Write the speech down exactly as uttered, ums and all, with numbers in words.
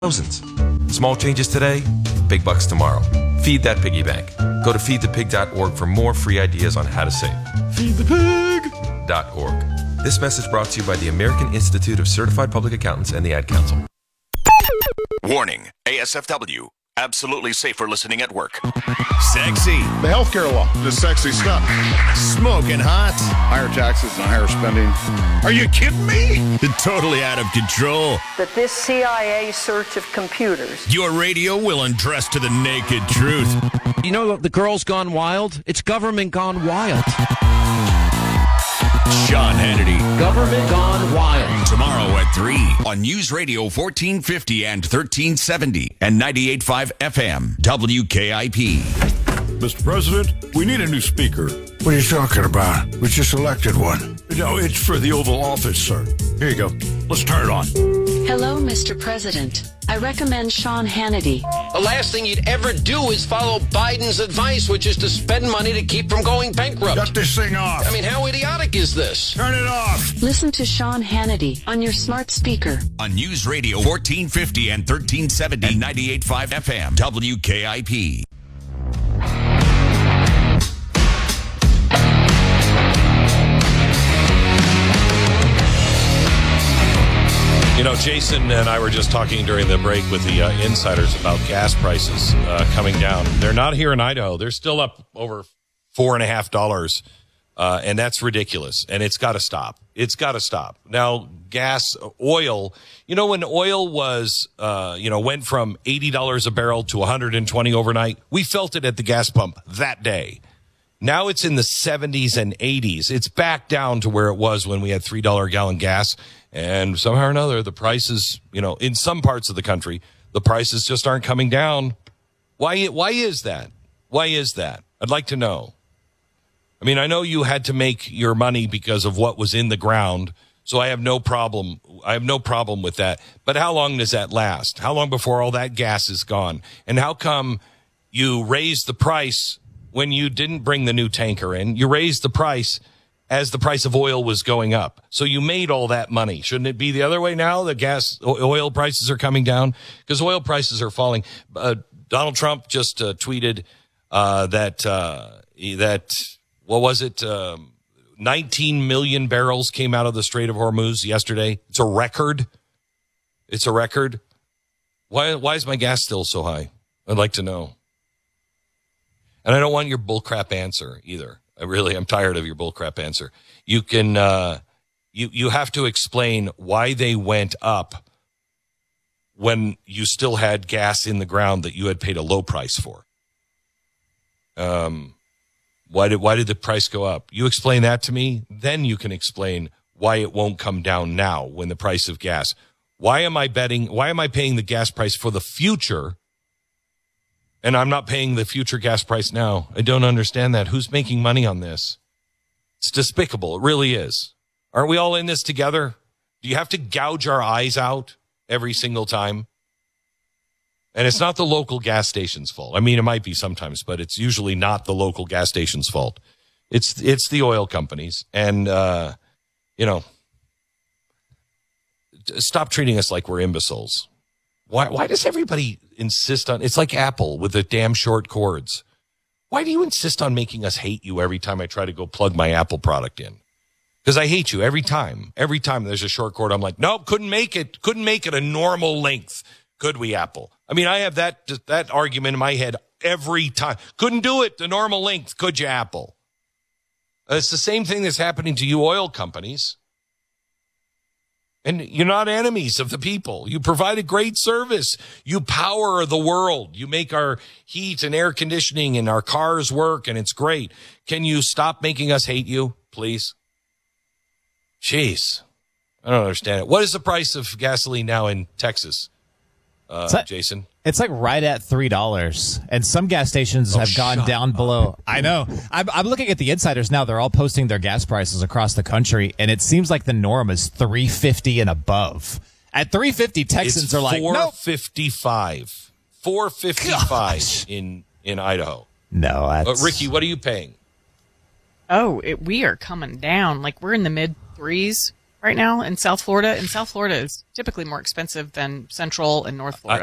Thousands. Small changes today, big bucks tomorrow. Feed that piggy bank. Go to feed the pig dot org for more free ideas on how to save. feed the pig dot org. This message brought to you by the American Institute of Certified Public Accountants and the Ad Council. Warning, A S F W. Absolutely safe for listening at work. Sexy. The healthcare law. The sexy stuff. Smoking hot. Higher taxes and higher spending. Are you kidding me? Totally out of control. That this C I A search of computers. Your radio will undress to the naked truth. You know the girl's gone wild? It's government gone wild. Sean Hannity. Government gone wild. Tomorrow at three on News Radio fourteen fifty and thirteen seventy and ninety-eight point five F M W K I P. Mister President, we need a new speaker. What are you talking about? We just elected one. No, it's for the Oval Office, sir. Here you go. Let's turn it on. Hello, Mister President. I recommend Sean Hannity. The last thing you'd ever do is follow Biden's advice, which is to spend money to keep from going bankrupt. Shut this thing off. I mean, how idiotic is this? Turn it off. Listen to Sean Hannity on your smart speaker. On News Radio fourteen fifty and thirteen seventy and ninety-eight point five F M W K I P. You know, Jason and I were just talking during the break with the uh, insiders about gas prices uh, coming down. They're not here in Idaho. They're still up over four and a half dollars, uh, and that's ridiculous. And it's got to stop. It's got to stop. Now, gas, oil. You know, when oil was, uh, you know, went from eighty dollars a barrel to one hundred twenty overnight, we felt it at the gas pump that day. Now it's in the seventies and eighties. It's back down to where it was when we had three dollars a gallon gas. And somehow or another, the prices, you know, in some parts of the country, the prices just aren't coming down. Why, why is that? Why is that? I'd like to know. I mean, I know you had to make your money because of what was in the ground, so I have no problem. I have no problem with that. But how long does that last? How long before all that gas is gone? And how come you raised the price when you didn't bring the new tanker in? You raised the price as the price of oil was going up. So you made all that money. Shouldn't it be the other way now? The gas, oil prices are coming down because oil prices are falling. Uh, Donald Trump just uh, tweeted uh, that, uh, that, what was it? Um, nineteen million barrels came out of the Strait of Hormuz yesterday. It's a record. It's a record. Why, why is my gas still so high? I'd like to know. And I don't want your bullcrap answer either. I really, I'm tired of your bullcrap answer. You can, uh, you, you have to explain why they went up when you still had gas in the ground that you had paid a low price for. Um, why did, why did the price go up? You explain that to me, then you can explain why it won't come down now when the price of gas. Why am I betting, why am I paying the gas price for the future? And I'm not paying the future gas price now. I don't understand that. Who's making money on this? It's despicable. It really is. Aren't we all in this together? Do you have to gouge our eyes out every single time? And it's not the local gas station's fault. I mean, it might be sometimes, but it's usually not the local gas station's fault. It's, it's the oil companies. And, uh, you know, stop treating us like we're imbeciles. Why, why does everybody insist on, it's like Apple with the damn short cords. Why do you insist on making us hate you every time I try to go plug my Apple product in? Because I hate you every time. Every time there's a short cord, I'm like, nope, couldn't make it. Couldn't make it a normal length. Could we, Apple? I mean, I have that, that argument in my head every time. Couldn't do it the normal length. Could you, Apple? It's the same thing that's happening to you oil companies. And you're not enemies of the people. You provide a great service. You power the world. You make our heat and air conditioning and our cars work, and it's great. Can you stop making us hate you, please? Jeez. I don't understand it. What is the price of gasoline now in Texas, uh, like, Jason? It's like right at three dollars, and some gas stations oh, have gone down up. below. I know. I'm, I'm looking at the insiders now. They're all posting their gas prices across the country, and it seems like the norm is three fifty and above. At three fifty, Texans it's are like, four nope. fifty-five. four fifty-five in, in Idaho. No, that's... Uh, Ricky, what are you paying? Oh, it, we are coming down. Like, we're in the mid threes. right now in South Florida, and South Florida is typically more expensive than Central and North Florida.